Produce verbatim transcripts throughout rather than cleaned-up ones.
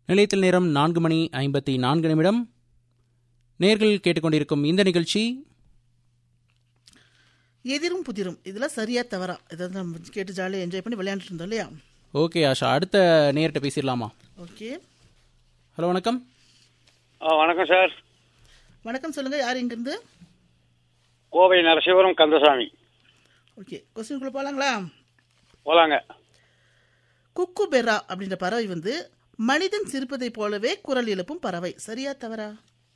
நிலையத்தில் நேரம் நான்கு மணி ஐம்பத்தி நான்கு நிமிடம். நேர்கள் கேட்டுக்கொண்டிருக்கும் இந்த நிகழ்ச்சி எதிரும் புதிரும். இதெல்லாம் சரியா தவறா இதை நம்ம கேட்டு ஜாலியாக என்ஜாய் பண்ணி விளையாண்டுட்டு இருந்தோம் இல்லையா? ஓகே ஆஷா, அடுத்த நேர்கிட்ட பேசிடலாமா? ஓகே. ஹலோ, வணக்கம். வணக்கம் சார். வணக்கம், சொல்லுங்க. யார் இங்கிருந்து? கோவை நரசிவரம் கந்தசாமி. ஓகே, கொஸ்டின்குள்ள போகலாங்களா? போலாங்க. குக்கு பெரா அப்படின்ற பறவை வந்து மனிதன் சிரிப்பதை போலவே குரல் எழுப்பும் பறவை. சரியா தவறா?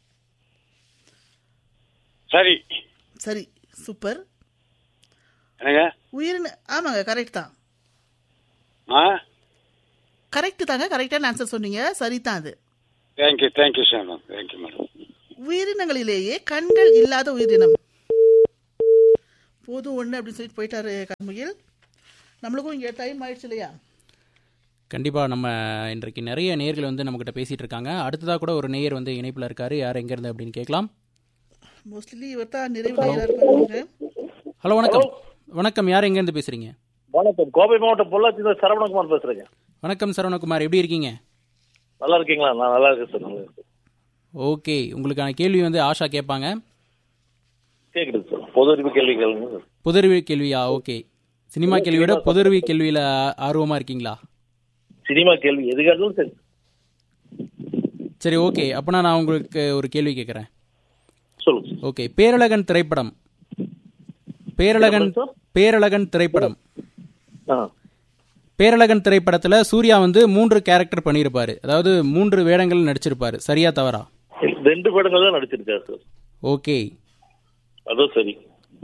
சரி. சரி, சூப்பர். என்னங்க? உயிரின ஆமாங்க, கரெக்ட் தான். ஆ கரெக்ட் தாங்க, கரெக்டான ஆன்சர் சொன்னீங்க. சரிதான் அது. Thank you thank you sir. Thank you madam. உயிரினங்களிலேயே கண்கள் இல்லாத உயிரினம். போதும் ஒன்று அப்படின்னு சொல்லிட்டு போயிட்டாரு கண்முகில். நம்மளுக்கும் இங்கே டைம் ஆயிடுச்சு இல்லையா? கண்டிப்பாக நம்ம இன்றைக்கு நிறைய நேயர்கள் வந்து நம்மக்கிட்ட பேசிகிட்டு இருக்காங்க. அடுத்ததாக கூட ஒரு நேயர் வந்து இணைப்பில் இருக்காரு. யார் எங்கேருந்து அப்படின்னு கேட்கலாம். மோஸ்ட்லி இவர் தான் நிறைவு நேயராக இருப்பாங்க. ஹலோ, வணக்கம். வணக்கம், யார் எங்கேருந்து பேசுகிறீங்க? வணக்கம், கோவை மாவட்டம் பொள்ளாச்சி சரவணகுமார் பேசுகிறேங்க. வணக்கம் சரவணகுமார், எப்படி இருக்கீங்க? நல்லா இருக்கீங்களா? நான் நல்லா இருக்கேன் சார். நல்லா இருக்கு. ஓகே, உங்களுக்கான கேள்வி வந்து ஆஷா கேட்பாங்க. கேட்குது சார். பொது அறிவு கேள்வி கேளுங்க சார். பொது அறிவு கேள்வியா? ஓகே. சினிமா கேள்வியோட பொது அறிவு கேள்வியில் ஆர்வமாக இருக்கீங்களா? சினிமா கேள்வி எது கேட்டாலும் சரி. சரி, ஓகே. அப்போனா நான் உங்களுக்கு ஒரு கேள்வி கேட்குறேன். சொல்லுங்க. ஓகே. பேரழகன் திரைப்படம் பேரழகன் பேரழகன் திரைப்படம் பேரழகன் திரைப்படத்தில் சூர்யா வந்து மூன்று கேரக்டர் பண்ணியிருப்பாரு. அதாவது மூன்று வேடங்கள் நடிச்சிருப்பாரு. சரியா தவறா? ரெண்டு படங்கள் தான் நடிச்சிருக்காரு சார். ஓகே, அதுவும் சரி.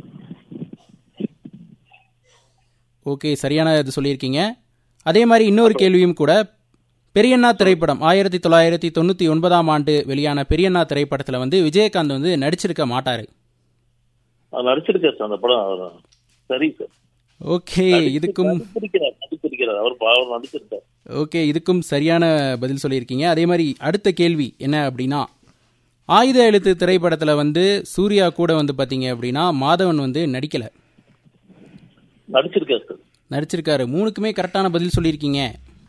ஓகே, சரியான இது சொல்லியிருக்கீங்க. அதே மாதிரி இன்னொரு கேள்வியும் கூட. பெரியண்ணா திரைப்படம் ஆயிரத்தி தொள்ளாயிரத்தி தொண்ணூற்றி ஒன்பதாம் ஆண்டு வெளியான பெரியண்ணா திரைப்படத்தில் வந்து விஜயகாந்த் வந்து நடிச்சிருக்க மாட்டாரு. நடிச்சிருக்காரு சார் அந்த படம். சரி சார். ஓகே, இதுக்கும் அவர் நடிச்சிருக்கார். ஓகே, இதுக்கும் சரியான பதில் சொல்லியிருக்கீங்க. அதே மாதிரி அடுத்த கேள்வி என்ன அப்படின்னா, ஆயுத எழுத்து திரைப்படத்தில் வந்து சூர்யா கூட வந்து பார்த்தீங்க அப்படின்னா மாதவன் வந்து நடிக்கலை. நடிச்சிருக்காரு சார். நடிச்சிருக்காரு. மூணுக்குமே கரெக்டான பதில் சொல்லியிருக்கீங்க.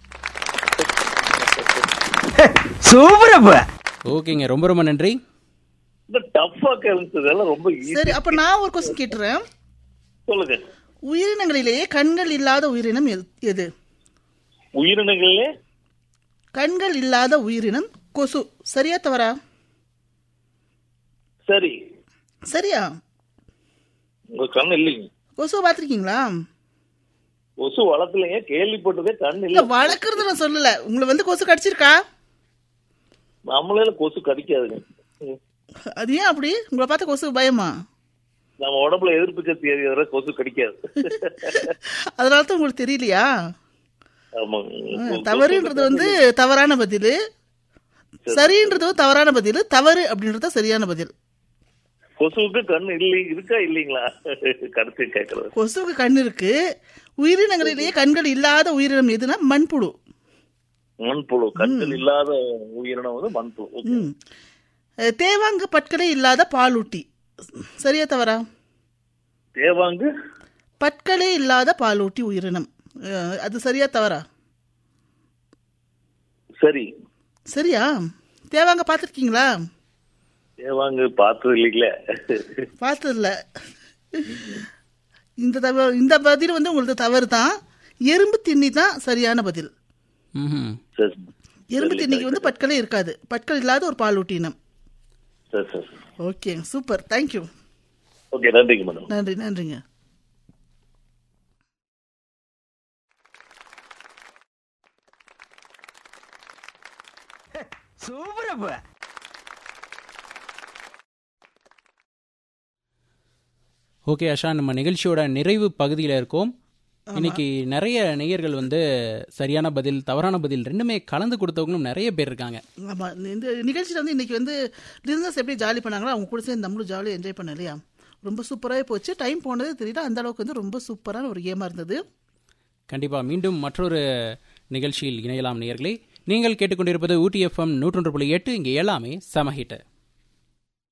ஓகேங்க, ரொம்ப ரொம்ப நன்றி. சரி, அப்ப நான் ஒரு கொஸ்டின் கேட்டுறேன். சொல்லுங்க. உயிரினங்களிலேயே கண்கள் இல்லாத உயிரினம் எது? உயிரினங்களிலே கண்கள் இல்லாத உயிரினம் கொசு. சரியா தவறா? சரி. சரியா? உங்க கண் இல்லைங்க. கொசு பாத்திருக்கீங்களா? கொசு வளர்க்கலைங்க, கேள்விப்பட்டதே. கண் இல்ல. வளர்க்கறது நான் சொல்லல. உங்களை வந்து கொசு கடிச்சிருக்கா? நம்மளால கொசு கடிக்காதுங்க. அது ஏன் அப்படி? உங்களை பார்த்த கொசு பயமா? நம்ம உடம்புல எதிர்ப்பு சக்தி அதிக கொசு கடிக்காது. அதனால தான் உங்களுக்கு தெரியலையா? தவறுன்றது வந்து தவறான பதில், சரின்றது தவறான பதில், தவறு அப்படின்றது சரியான பதில். கொசுவுக்கு கண் இல்லை இருக்கா இல்லீங்களா? கருத்து கேட்கறது. கொசுவுக்கு கண் இருக்கு. உயிரினங்களிலேயே கண்கள் இல்லாத உயிரினம் எதுனா மண்புழு. மண்புழு கண்கள் இல்லாத உயிரினம் வந்து மண்புழு. தேவாங்கு பற்களே இல்லாத பாலூட்டி. சரியா தவறா? தேவாங்கு பற்களே இல்லாத பாலூட்டி உயிரினம், அது சரியா தவறா? சரி. சரியா? தேவாங்க பாத்திருக்கீங்களா? தேவாங்கு பார்த்தது இல்லைங்களே. பார்த்தது இல்ல. இந்த தவறு, இந்த பதில் வந்து உங்களுக்கு தவறு தான். எறும்பு திண்ணி தான் சரியான பதில். எறும்பு திண்ணிக்கு வந்து பற்களே இருக்காது. பற்கள் இல்லாத ஒரு பாலூட்டி இனம். Okay, super. தேங்க்யூ. ஓகே, நன்றிங்க மேடம். நன்றி நன்றிங்க. சூப்பர். ஓகே ஆஷா, நம்ம நிகழ்ச்சியோட நிறைவு பகுதியில் இருக்கோம். இன்னைக்கு நிறைய நேயர்கள் வந்து சரியான பதில், தவறான பதில் ரெண்டுமே கலந்து கொடுத்தவங்களும் நிறைய பேர் இருக்காங்க. ஆமாம், இந்த நிகழ்ச்சியில் வந்து இன்னைக்கு வந்து லிசனர்ஸ் எப்படி ஜாலி பண்ணாங்களோ அவங்க கூட சேர்ந்து நம்மளும் ஜாலியாக என்ஜாய் பண்ண இல்லையா? ரொம்ப சூப்பராகவே போச்சு. டைம் போனது தெரியல, அந்த அளவுக்கு வந்து ரொம்ப சூப்பரான ஒரு கேமாக இருந்தது. கண்டிப்பாக மீண்டும் மற்றொரு நிகழ்ச்சியில் இணையலாம் நேயர்களே. நீங்கள் கேட்டுக்கொண்டிருப்பது ஊட்டி எஃப்எம் நூற்றொன்று புள்ளி எட்டு. இங்கே எல்லாமே சமஹிட்டு.